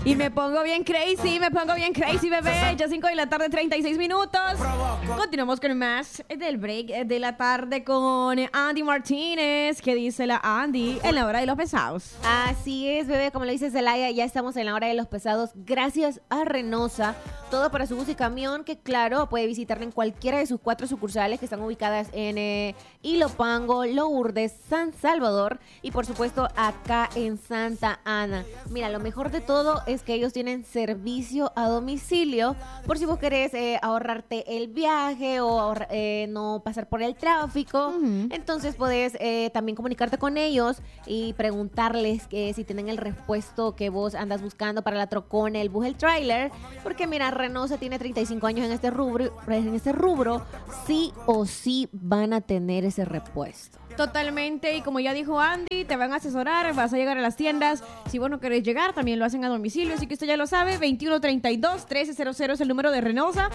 Y me pongo bien crazy, bebé. Ya 5 de la tarde, 36 minutos. Continuamos con más del break de la tarde con Andy Martínez. ¿Qué dice la Andy en la hora de los pesados? Así es, bebé, como le dice Zelaya, ya estamos en la hora de los pesados. Gracias a Renosa, todo para su bus y camión, que claro, puede visitarla en cualquiera de sus 4 sucursales que están ubicadas en Ilopango, Lourdes, San Salvador y por supuesto acá en Santa Ana. Mira, lo mejor de todo es que ellos tienen servicio a domicilio por si vos querés ahorrarte el viaje o no pasar por el tráfico. Entonces podés también comunicarte con ellos y preguntarles que si tienen el repuesto que vos andas buscando para la trocona, el bus, el tráiler, porque mira, Renosa tiene 35 años en este rubro, sí o sí van a tener ese repuesto. Totalmente, y como ya dijo Andy, te van a asesorar, vas a llegar a las tiendas. Si vos no querés llegar, también lo hacen a domicilio, así que usted ya lo sabe. 2132-1300 es el número de Renosa.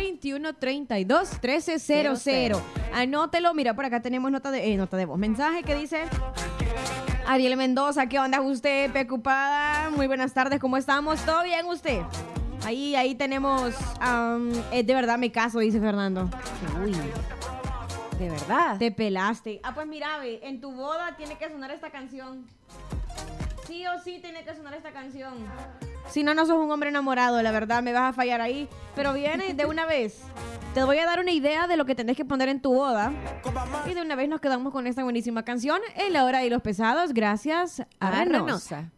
2132-1300. Anótelo. Mira, por acá tenemos nota de voz. Mensaje que dice: Ariel Mendoza, ¿qué onda usted? Preocupada. Muy buenas tardes, ¿cómo estamos? ¿Todo bien usted? Ahí tenemos, de verdad me caso, dice Fernando. Uy, ¿de verdad? Te pelaste. Pues mira, ve, en tu boda tiene que sonar esta canción. Sí o sí tiene que sonar esta canción. Si no, no sos un hombre enamorado, la verdad, me vas a fallar ahí. Pero viene de una vez. Te voy a dar una idea de lo que tenés que poner en tu boda. Y de una vez nos quedamos con esta buenísima canción en la hora de los pesados, gracias a Renosa.